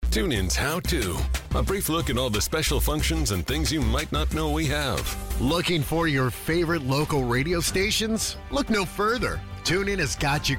TuneIn's How To. A brief look at all the special functions and things you might not know we have. Looking for your favorite local radio stations? Look no further. TuneIn has got you